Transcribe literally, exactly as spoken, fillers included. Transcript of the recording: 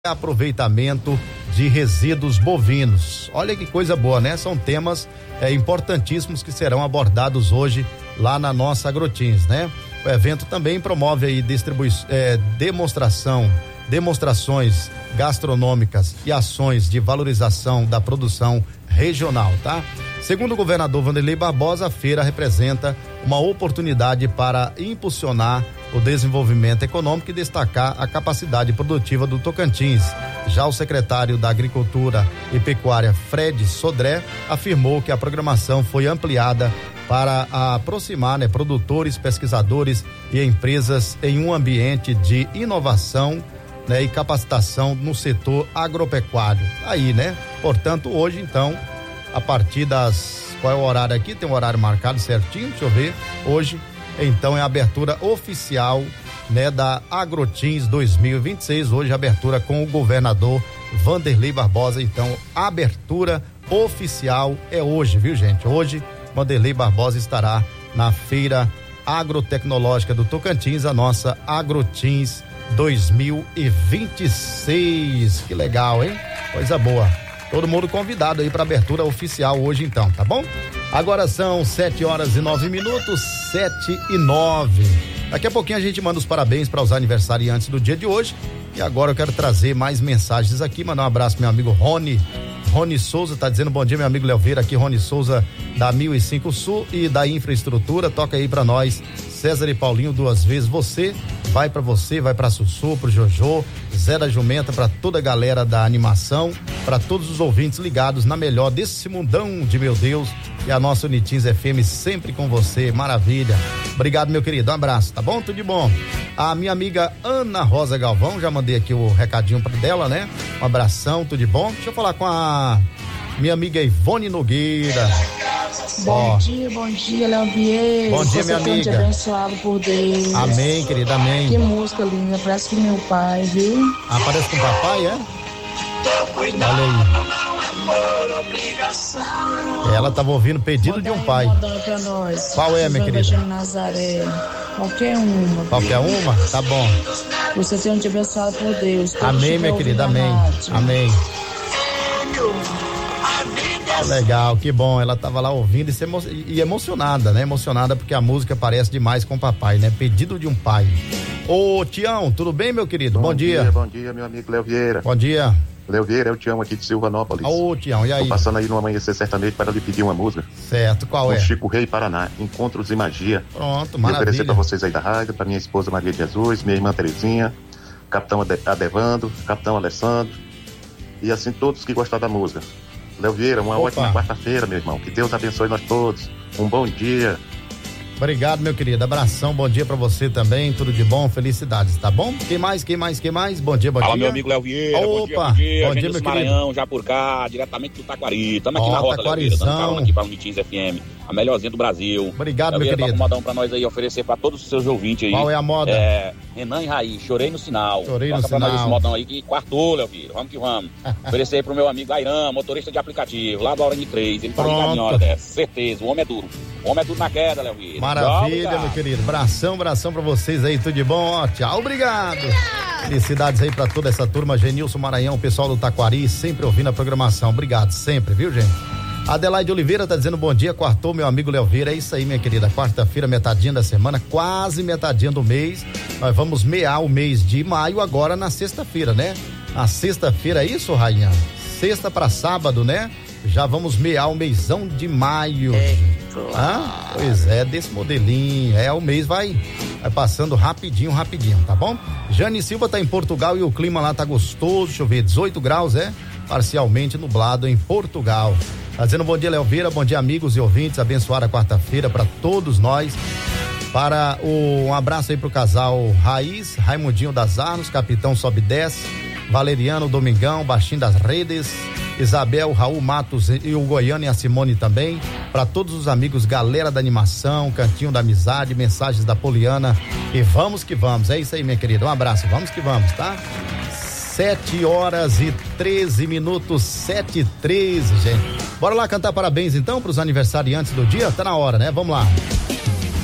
aproveitamento de resíduos bovinos. Olha que coisa boa, né? São temas é, importantíssimos que serão abordados hoje lá na nossa Agrotins, né? O evento também promove aí distribui é, demonstração, demonstrações gastronômicas e ações de valorização da produção regional, tá? Segundo o governador Vanderlei Barbosa, a feira representa uma oportunidade para impulsionar o desenvolvimento econômico e destacar a capacidade produtiva do Tocantins. Já o secretário da Agricultura e Pecuária, Fred Sodré, afirmou que a programação foi ampliada para aproximar, né, produtores, pesquisadores e empresas em um ambiente de inovação, né, e capacitação no setor agropecuário. Aí, né? Portanto, hoje, então, a partir das... Qual é o horário aqui? Tem um horário marcado certinho, deixa eu ver. Hoje, então, é a abertura oficial, né, da Agrotins dois mil e vinte e seis. Hoje, a abertura com o governador Vanderlei Barbosa. Então, a abertura oficial é hoje, viu, gente? Hoje, Vanderlei Barbosa estará na Feira Agrotecnológica do Tocantins, a nossa Agrotins dois mil e vinte e seis. Que legal, hein? Coisa boa. Todo mundo convidado aí para abertura oficial hoje, então, tá bom? Agora são sete horas e nove minutos, sete e nove. Daqui a pouquinho a gente manda os parabéns para os aniversariantes do dia de hoje. E agora eu quero trazer mais mensagens aqui, mandar um abraço pro meu amigo Rony. Rony Souza tá dizendo bom dia, meu amigo Leoveira, aqui Rony Souza da mil e cinco Sul e da Infraestrutura. Toca aí para nós, César e Paulinho, duas vezes. Você, vai para você, vai para Sussu, pro Jojo, Zé da Jumenta, para toda a galera da animação, para todos os ouvintes ligados na melhor desse mundão de meu Deus. E a nossa Unitins F M sempre com você, maravilha. Obrigado, meu querido, um abraço, tá bom? Tudo de bom. A minha amiga Ana Rosa Galvão, já mandei aqui o recadinho pra dela, né? Um abração, tudo de bom. Deixa eu falar com a minha amiga Ivone Nogueira. Bom oh. dia, bom dia, Léo Vieira. Bom dia, minha amiga. Abençoado por Deus. Amém, querida, amém. Que música linda, parece que meu pai, viu? Ah, parece com o papai, é? Olha aí. Ela tava ouvindo Pedido Manda de um Pai. Pra nós. Qual é, minha querida? Nazaré. Qualquer uma. Qualquer uma? Tá bom. Você seja um dia abençoado por Deus. Amém, minha querida, amém. Amém. Legal, que bom, ela tava lá ouvindo e, se emo... e emocionada, né? Emocionada porque a música parece demais com o papai, né? Pedido de um Pai. Ô, Tião, tudo bem, meu querido? Bom, bom dia. dia. Bom dia, meu amigo Léo Vieira. Bom dia. Léo Vieira, eu te amo aqui de Silvanópolis. Ô, Tião, e aí? Tô passando aí no Amanhecer Sertanejo para lhe pedir uma música. Certo, qual com é? Chico Rei, Paraná, Encontros e Magia. Pronto, maravilha. E oferecer para vocês aí da rádio, para minha esposa Maria de Jesus, minha irmã Terezinha, Capitão Adevando, Capitão Alessandro, e assim todos que gostam da música. Léo Vieira, uma Opa. ótima quarta-feira, meu irmão. Que Deus abençoe nós todos. Um bom dia. Obrigado, meu querido. Abração, bom dia pra você também. Tudo de bom, felicidades, tá bom? Quem mais, quem mais, quem mais? Bom dia, bom Fala, dia. meu amigo Léo Vieira. Opa, bom dia, bom dia. Bom dia, meu Maranhão, querido. já por cá, diretamente do Taquari. Estamos aqui Ó, na rota, Léo Vieira, dando carona aqui pra Unitins F M, a melhorzinha do Brasil. Obrigado, Léo meu Vieira, querido. Tá um modão pra nós aí, oferecer pra todos os seus ouvintes aí. Qual é a moda? É, Renan e Raiz, Chorei no Sinal. Chorei no Toca Sinal. pra nós esse modão aí que quartou, Léo Vieira. Vamos que vamos. Oferecer aí pro meu amigo Airan, motorista de aplicativo, lá do Aurani três. Ele tá ligado em hora dessa, certeza. O homem é duro. O homem é duro na queda, Léo Vieira. Maravilha, tchau, meu querido. Abração, abração pra vocês aí, tudo de bom, ó, tchau, obrigado. Felicidades aí pra toda essa turma, Genilson Maranhão, o pessoal do Taquari, sempre ouvindo a programação, obrigado, sempre, viu, gente? Adelaide Oliveira tá dizendo bom dia, quartou meu amigo Léo Vieira, é isso aí, minha querida, quarta-feira, metadinha da semana, quase metadinha do mês, nós vamos mear o mês de maio agora na sexta-feira, né? Na sexta-feira, é isso, rainha? Sexta pra sábado, né? Já vamos mear o mêsão de maio. É. Ah, pois é, desse modelinho. É, o mês vai, vai passando rapidinho, rapidinho, tá bom? Jane Silva tá em Portugal e o clima lá tá gostoso. Deixa eu ver, dezoito graus, é? Parcialmente nublado em Portugal. Tá dizendo bom dia, Léo Vieira, bom dia, amigos e ouvintes. Abençoada quarta-feira para todos nós. Para o, um abraço aí pro casal Raiz, Raimundinho das Arnos, Capitão Sobe dez, Valeriano Domingão, Baixinho das Redes, Isabel, Raul Matos e o Goiano e a Simone também. Para todos os amigos, galera da animação, Cantinho da Amizade, mensagens da Poliana. E vamos que vamos. É isso aí, minha querida. Um abraço. Vamos que vamos, tá? Sete horas e treze minutos, sete e treze, gente. Bora lá cantar parabéns então para os aniversariantes do dia? Tá na hora, né? Vamos lá.